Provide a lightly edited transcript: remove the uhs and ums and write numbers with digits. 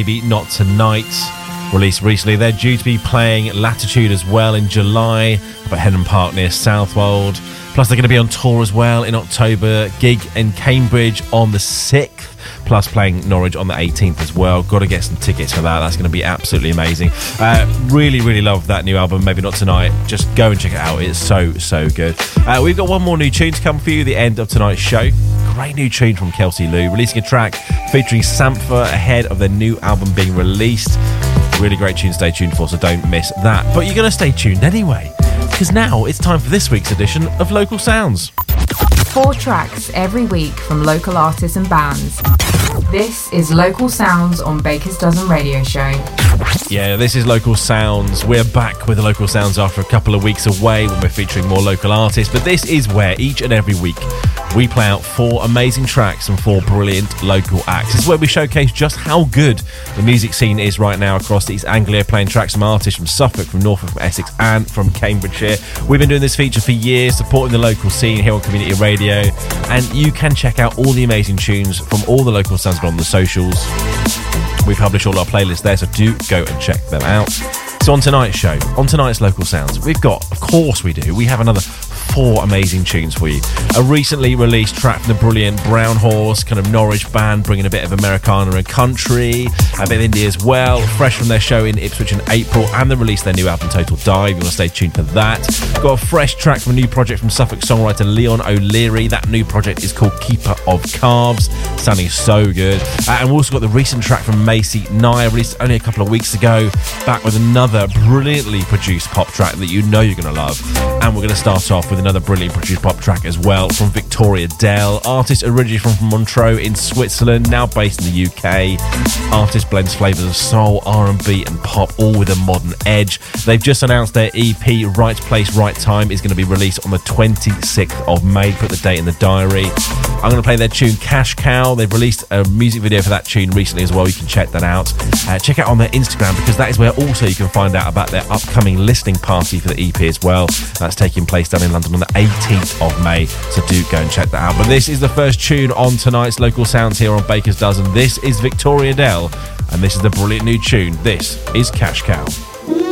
Maybe Not Tonight, released recently. They're due to be playing Latitude as well in July up at Henham Park near Southwold. Plus they're going to be on tour as well in October. Gig in Cambridge on the 6th. Plus playing Norwich on the 18th as well. Got to get some tickets for that. That's going to be absolutely amazing. Really love that new album, Maybe Not Tonight. Just go and check it out. It's so good. We've got one more new tune to come for you, the end of tonight's show. Great new tune from Kelsey Lou, releasing a track featuring Sampha ahead of their new album being released. Really great tune to stay tuned for, so don't miss that. But you're going to stay tuned anyway, because now it's time for this week's edition of Local Sounds. 4 tracks every week from local artists and bands. This is Local Sounds on Baker's Dozen Radio Show. Yeah, this is Local Sounds. We're back with the Local Sounds after a couple of weeks away when we're featuring more local artists. But this is where each and every week we play out 4 amazing tracks from 4 brilliant local acts. This is where we showcase just how good the music scene is right now across East Anglia, playing tracks from artists from Suffolk, from Norfolk, from Essex and from Cambridgeshire. We've been doing this feature for years, supporting the local scene here on Community Radio, and you can check out all the amazing tunes from all the Local Sounds on the socials. We publish all our playlists there, so do go and check them out. So on tonight's show, on tonight's Local Sounds, we've got, of course we do, we have another 4 amazing tunes for you. A recently released track from the brilliant Brown Horse, kind of Norwich band, bringing a bit of Americana and country, a bit of indie as well, fresh from their show in Ipswich in April, and they released their new album Total Dive. You want to stay tuned for that. Got a fresh track from a new project from Suffolk songwriter Leon O'Leary. That new project is called Keeper of Calves, sounding so good. And we've also got the recent track from Macy Nye, released only a couple of weeks ago, back with another brilliantly produced pop track that you know you're going to love. And we're going to start off with another brilliant produced pop track as well from Victoria Dell, artist originally from Montreux in Switzerland, now based in the UK. Artist blends flavours of soul, R&B and pop, all with a modern edge. They've just announced their EP Right Place Right Time is going to be released on the 26th of May. Put the date in the diary. I'm going to play their tune Cash Cow. They've released a music video for that tune recently as well. You can check that out. Check out on their Instagram, because that is where also you can find out about their upcoming listening party for the EP as well. That's taking place down in London on the 18th of May, so do go and check that out. But this is the first tune on tonight's Local Sounds here on Baker's Dozen. This is Victoria Dell, and this is the brilliant new tune. This is Cash Cow.